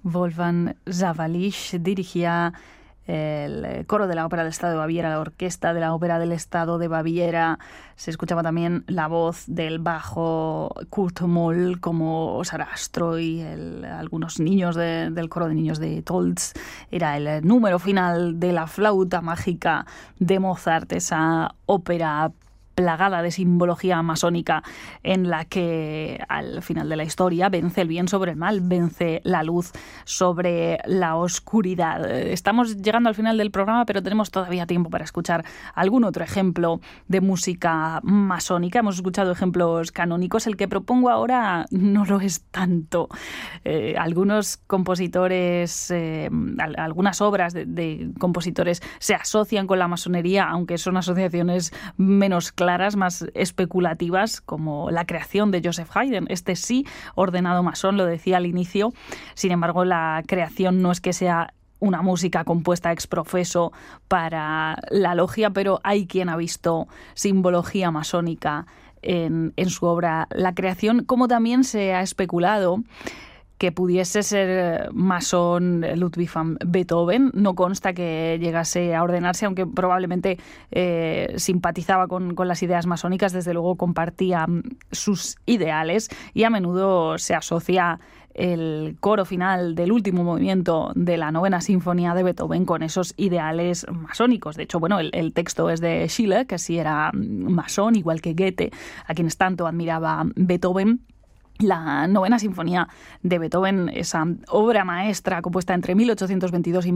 Wolfgang Sawallisch dirigía el coro de la Ópera del Estado de Baviera, la orquesta de la Ópera del Estado de Baviera. Se escuchaba también la voz del bajo Kurt Moll como Sarastro y algunos niños del coro de niños de Tolz. Era el número final de La flauta mágica de Mozart, esa ópera plagada de simbología masónica en la que al final de la historia vence el bien sobre el mal, vence la luz sobre la oscuridad. Estamos llegando al final del programa, pero tenemos todavía tiempo para escuchar algún otro ejemplo de música masónica. Hemos escuchado ejemplos canónicos. El que propongo ahora no lo es tanto. Algunos compositores, algunas obras de compositores se asocian con la masonería, aunque son asociaciones menos claras, más especulativas, como la creación de Joseph Haydn. Este sí, ordenado masón, lo decía al inicio. Sin embargo, la creación no es que sea una música compuesta ex profeso para la logia, pero hay quien ha visto simbología masónica en su obra La creación, como también se ha especulado que pudiese ser masón Ludwig van Beethoven. No consta que llegase a ordenarse, aunque probablemente simpatizaba con las ideas masónicas. Desde luego compartía sus ideales y a menudo se asocia el coro final del último movimiento de la Novena Sinfonía de Beethoven con esos ideales masónicos. De hecho, bueno, el texto es de Schiller, que sí era masón, igual que Goethe, a quienes tanto admiraba Beethoven. La Novena Sinfonía de Beethoven, esa obra maestra compuesta entre 1822 y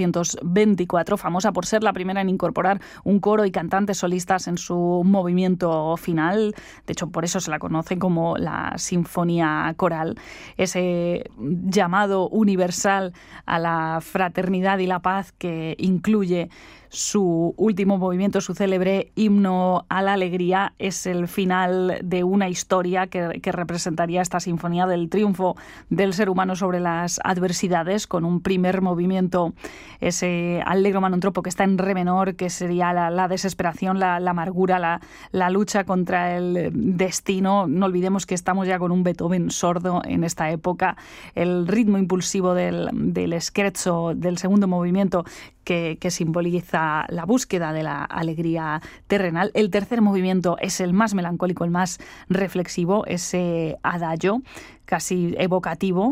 1824, famosa por ser la primera en incorporar un coro y cantantes solistas en su movimiento final. De hecho, por eso se la conoce como la Sinfonía Coral. Ese llamado universal a la fraternidad y la paz que incluye su último movimiento, su célebre himno a la alegría, es el final de una historia que representaría esta sinfonía del triunfo del ser humano sobre las adversidades, con un primer movimiento, ese Allegro man non troppo, que está en re menor, que sería la desesperación, la amargura, la lucha contra el destino. No olvidemos que estamos ya con un Beethoven sordo en esta época. El ritmo impulsivo del scherzo, del segundo movimiento, que simboliza la búsqueda de la alegría terrenal. El tercer movimiento es el más melancólico, el más reflexivo, ese adagio casi evocativo,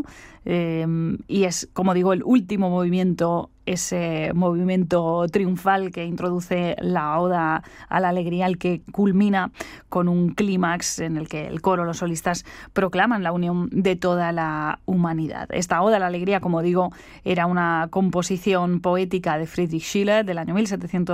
y es, como digo, el último movimiento, ese movimiento triunfal que introduce la oda a la alegría, el que culmina con un clímax en el que el coro, los solistas proclaman la unión de toda la humanidad. Esta oda a la alegría, como digo, era una composición poética de Friedrich Schiller del año 1700